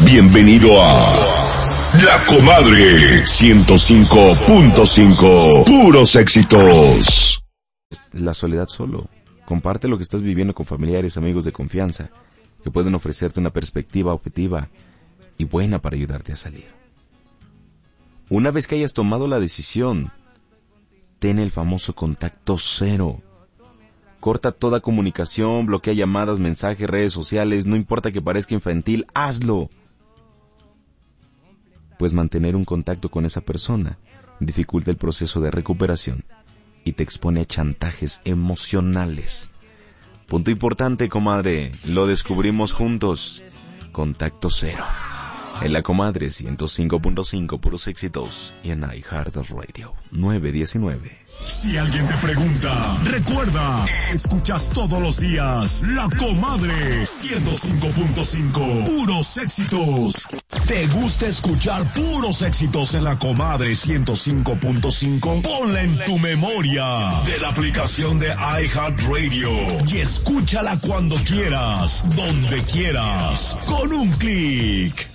Bienvenido a La Comadre 105.5. Puros éxitos. La soledad solo. Comparte lo que estás viviendo con familiares, amigos de confianza, que pueden ofrecerte una perspectiva objetiva y buena para ayudarte a salir. Una vez que hayas tomado la decisión, ten el famoso contacto cero. Corta toda comunicación, bloquea llamadas, mensajes, redes sociales, no importa que parezca infantil, hazlo. Pues mantener un contacto con esa persona dificulta el proceso de recuperación y te expone a chantajes emocionales. Punto importante, comadre, lo descubrimos juntos. Contacto cero. En La Comadre 105.5, puros éxitos, y en iHeartRadio 919. Si alguien te pregunta, recuerda, escuchas todos los días La Comadre 105.5, puros éxitos. ¿Te gusta escuchar puros éxitos en La Comadre 105.5? Ponla en tu memoria de la aplicación de iHeartRadio y escúchala cuando quieras, donde quieras, con un clic.